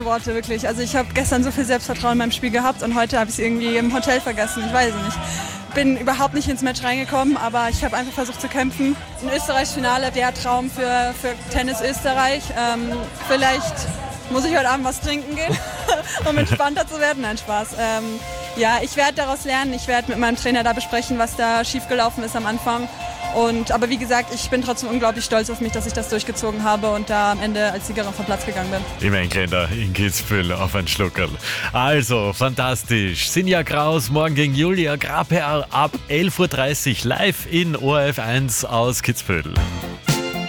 Worte, wirklich. Also ich habe gestern so viel Selbstvertrauen in meinem Spiel gehabt und heute habe ich es irgendwie im Hotel vergessen. Ich weiß es nicht. Bin überhaupt nicht ins Match reingekommen, aber ich habe einfach versucht zu kämpfen. Ein Österreich-Finale, der Traum für Tennis Österreich. Vielleicht muss ich heute Abend was trinken gehen, um entspannter zu werden. Nein, Spaß. Ja, ich werde daraus lernen. Ich werde mit meinem Trainer da besprechen, was da schiefgelaufen ist am Anfang. Aber wie gesagt, ich bin trotzdem unglaublich stolz auf mich, dass ich das durchgezogen habe und da am Ende als Siegerin vom Platz gegangen bin. Im Engländer in Kitzbühel auf ein Schluckerl. Also, fantastisch. Sinja Kraus morgen gegen Julia Grabherr ab 11.30 Uhr live in ORF1 aus Kitzbühel.